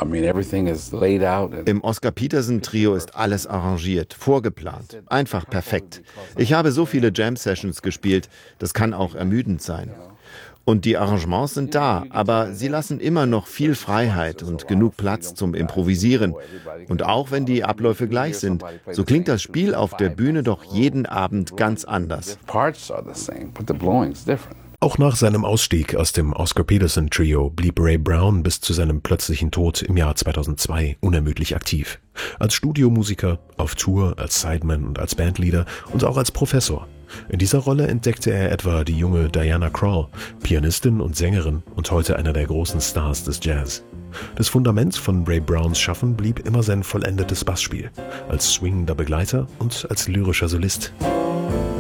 Im Oscar Peterson Trio ist alles arrangiert, vorgeplant, einfach perfekt. Ich habe so viele Jam-Sessions gespielt, das kann auch ermüdend sein. Und die Arrangements sind da, aber sie lassen immer noch viel Freiheit und genug Platz zum Improvisieren. Und auch wenn die Abläufe gleich sind, so klingt das Spiel auf der Bühne doch jeden Abend ganz anders. Auch nach seinem Ausstieg aus dem Oscar Peterson Trio blieb Ray Brown bis zu seinem plötzlichen Tod im Jahr 2002 unermüdlich aktiv. Als Studiomusiker, auf Tour, als Sideman und als Bandleader und auch als Professor. In dieser Rolle entdeckte er etwa die junge Diana Krall, Pianistin und Sängerin und heute einer der großen Stars des Jazz. Das Fundament von Ray Browns Schaffen blieb immer sein vollendetes Bassspiel, als swingender Begleiter und als lyrischer Solist.